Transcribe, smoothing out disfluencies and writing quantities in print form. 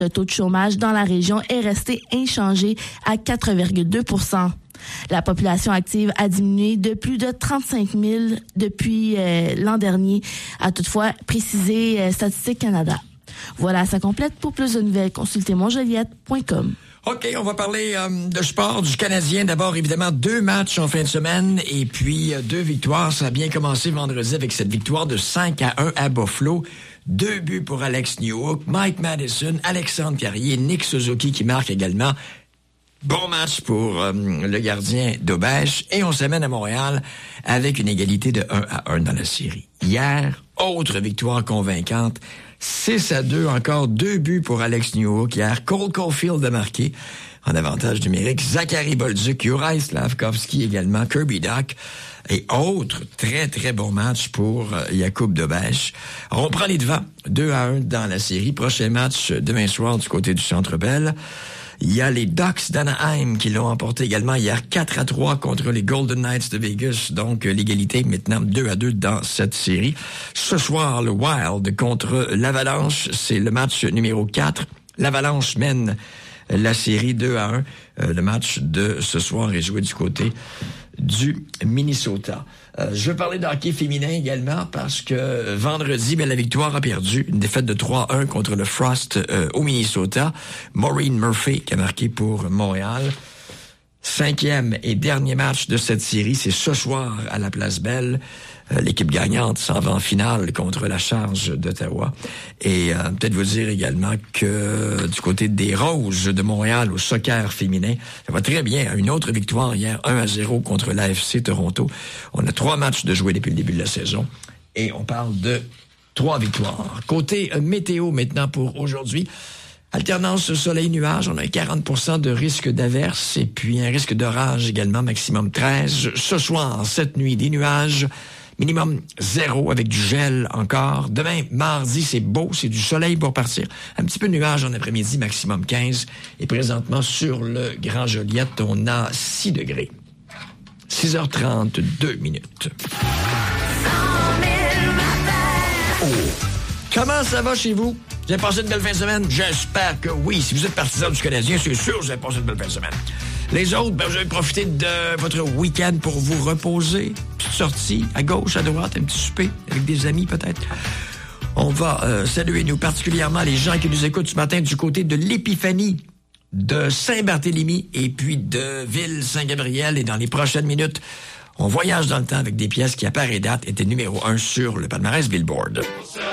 Le taux de chômage dans la région est resté inchangé à 4,2 %. La population active a diminué de plus de 35 000 depuis l'an dernier, a toutefois précisé Statistique Canada. Voilà, ça complète. Pour plus de nouvelles, consultez monjoliette.com. OK, on va parler de sport, du Canadien. D'abord, évidemment, 2 matchs en fin de semaine et puis 2 victoires. Ça a bien commencé vendredi avec cette victoire de 5-1 à Buffalo. 2 buts pour Alex Newhook, Mike Madison, Alexandre Carrier, Nick Suzuki qui marque également. Bon match pour le gardien d'Aubèche. Et on s'amène à Montréal avec une égalité de 1-1 dans la série. Hier, autre victoire convaincante. 6-2, encore 2 buts pour Alex Newhook hier. Cole Caulfield a marqué en avantage numérique. Zachary Bolduc, Juraj Slafkovský également, Kirby Dach. Et autre très, très bon match pour Jakub Dobeš. On prend les devants, 2-1 dans la série. Prochain match demain soir du côté du Centre Bell. Il y a les Ducks d'Anaheim qui l'ont emporté également hier 4-3 contre les Golden Knights de Vegas. Donc, l'égalité maintenant 2-2 dans cette série. Ce soir, le Wild contre l'Avalanche. C'est le match numéro 4. L'Avalanche mène la série 2-1. Le match de ce soir est joué du côté du Minnesota. Je veux parler de hockey féminin également parce que vendredi, la victoire a perdu. Une défaite de 3-1 contre le Frost au Minnesota. Maureen Murphy qui a marqué pour Montréal. 5e et dernier match de cette série, c'est ce soir à la Place Belle. L'équipe gagnante s'en va en finale contre la Charge d'Ottawa. Et peut-être vous dire également que du côté des Roses de Montréal au soccer féminin, ça va très bien. Une autre victoire hier, 1-0 contre l'AFC Toronto. On a 3 matchs de jouer depuis le début de la saison. Et on parle de 3 victoires. Côté météo maintenant pour aujourd'hui. Alternance soleil-nuage, on a 40% de risque d'averse et puis un risque d'orage également, maximum 13. Ce soir, cette nuit, des nuages, minimum 0 avec du gel encore. Demain, mardi, c'est beau, c'est du soleil pour partir. Un petit peu de nuage en après-midi, maximum 15. Et présentement, sur le Grand Joliette, on a 6 degrés. 6h32 minutes. Oh. Comment ça va chez vous? Vous avez passé une belle fin de semaine? J'espère que oui. Si vous êtes partisan du Canadien, c'est sûr que vous avez passé une belle fin de semaine. Les autres, vous avez profité de votre week-end pour vous reposer. Petite sortie à gauche, à droite, un petit souper avec des amis peut-être. On va saluer, nous, particulièrement les gens qui nous écoutent ce matin du côté de l'Épiphanie, de Saint-Barthélemy et puis de Ville-Saint-Gabriel. Et dans les prochaines minutes, on voyage dans le temps avec des pièces qui, à part et date, étaient numéro 1 sur le palmarès Billboard.